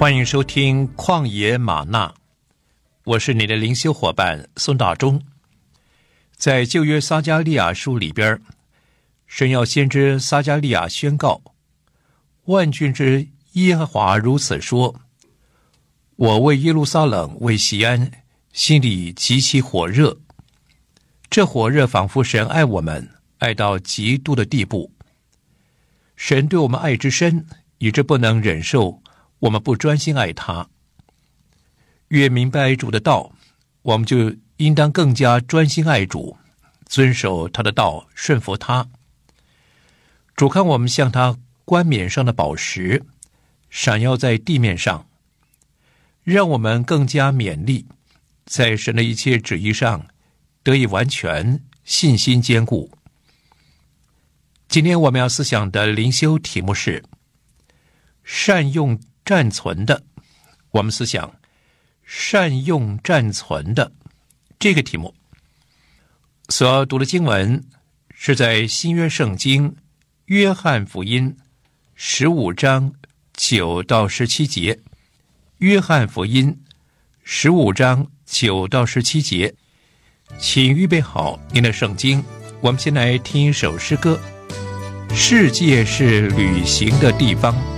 欢迎收听旷野吗哪，我是你的灵修伙伴孙大中。在旧约撒迦利亚书里边，神要先知撒迦利亚宣告，万军之耶和华如此说，我为耶路撒冷为锡安心里极其火热，这火热仿佛神爱我们爱到极度的地步。神对我们爱之深，以致不能忍受我们不专心爱他。越明白主的道，我们就应当更加专心爱主，遵守他的道，顺服他。主看我们像他冠冕上的宝石，闪耀在地面上，让我们更加勉励，在神的一切旨意上得以完全，信心坚固。今天我们要思想的灵修题目是善用暂存的。我们思想善用暂存的这个题目。所要读的经文是在新约圣经约翰福音15章9到17节。约翰福音15章9到17节，请预备好您的圣经。我们先来听一首诗歌。世界是旅行的地方。